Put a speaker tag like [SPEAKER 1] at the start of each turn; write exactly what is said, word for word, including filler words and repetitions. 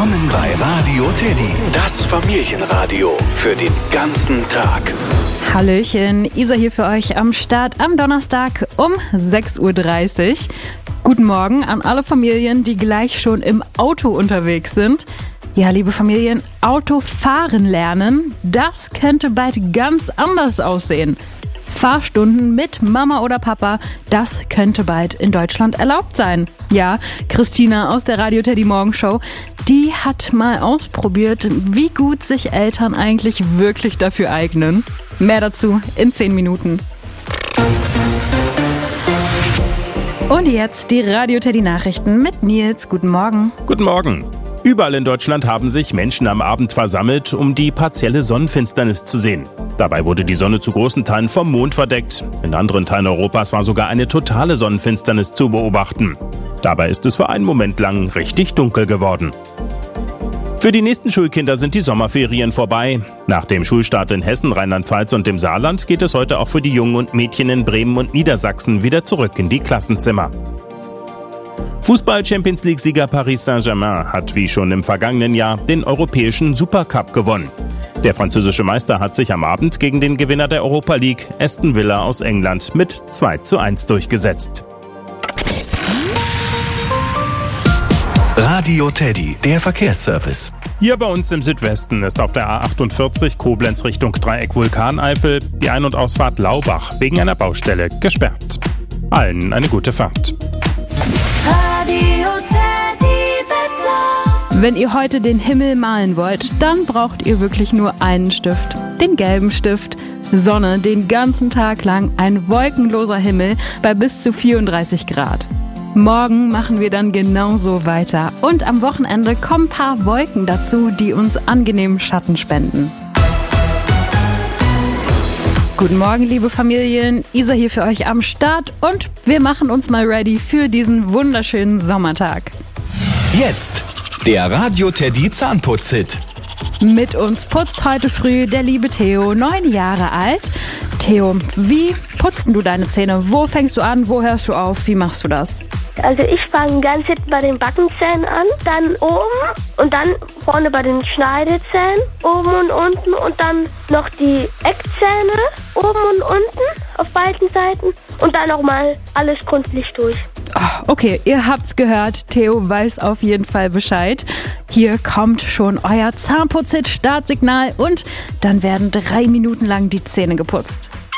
[SPEAKER 1] Willkommen bei Radio Teddy, das Familienradio für den ganzen Tag.
[SPEAKER 2] Hallöchen, Isa hier für euch am Start am Donnerstag um sechs Uhr dreißig. Guten Morgen an alle Familien, die gleich schon im Auto unterwegs sind. Ja, liebe Familien, Autofahren lernen, das könnte bald ganz anders aussehen. Fahrstunden mit Mama oder Papa, das könnte bald in Deutschland erlaubt sein. Ja, Christina aus der Radio Teddy Morgenshow, die hat mal ausprobiert, wie gut sich Eltern eigentlich wirklich dafür eignen. Mehr dazu in zehn Minuten. Und jetzt die Radio Teddy Nachrichten mit Nils. Guten Morgen.
[SPEAKER 3] Guten Morgen. Überall in Deutschland haben sich Menschen am Abend versammelt, um die partielle Sonnenfinsternis zu sehen. Dabei wurde die Sonne zu großen Teilen vom Mond verdeckt. In anderen Teilen Europas war sogar eine totale Sonnenfinsternis zu beobachten. Dabei ist es für einen Moment lang richtig dunkel geworden. Für die nächsten Schulkinder sind die Sommerferien vorbei. Nach dem Schulstart in Hessen, Rheinland-Pfalz und dem Saarland geht es heute auch für die Jungen und Mädchen in Bremen und Niedersachsen wieder zurück in die Klassenzimmer. Fußball-Champions-League-Sieger Paris Saint-Germain hat wie schon im vergangenen Jahr den europäischen Supercup gewonnen. Der französische Meister hat sich am Abend gegen den Gewinner der Europa League, Aston Villa aus England, mit zwei zu eins durchgesetzt.
[SPEAKER 1] Radio Teddy, der Verkehrsservice.
[SPEAKER 3] Hier bei uns im Südwesten ist auf der A achtundvierzig Koblenz Richtung Dreieck Vulkaneifel die Ein- und Ausfahrt Laubach wegen einer Baustelle gesperrt. Allen eine gute Fahrt.
[SPEAKER 2] Radio Teddy Wetter. Wenn ihr heute den Himmel malen wollt, dann braucht ihr wirklich nur einen Stift. Den gelben Stift. Sonne den ganzen Tag lang, ein wolkenloser Himmel bei bis zu vierunddreißig Grad. Morgen machen wir dann genauso weiter. Und am Wochenende kommen ein paar Wolken dazu, die uns angenehmen Schatten spenden. Guten Morgen, liebe Familien. Isa hier für euch am Start und wir machen uns mal ready für diesen wunderschönen Sommertag.
[SPEAKER 1] Jetzt der Radio Teddy Zahnputz-Hit.
[SPEAKER 2] Mit uns putzt heute früh der liebe Theo, neun Jahre alt. Theo, wie putzt du deine Zähne? Wo fängst du an? Wo hörst du auf? Wie machst du das?
[SPEAKER 4] Also ich fange ganz hinten bei den Backenzähnen an, dann oben und dann vorne bei den Schneidezähnen, oben und unten und dann noch die Eckzähne, oben und unten auf beiden Seiten und dann nochmal alles gründlich durch.
[SPEAKER 2] Oh, okay, ihr habt's gehört, Theo weiß auf jeden Fall Bescheid. Hier kommt schon euer Zahnputz-Hit-Startsignal und dann werden drei Minuten lang die Zähne geputzt.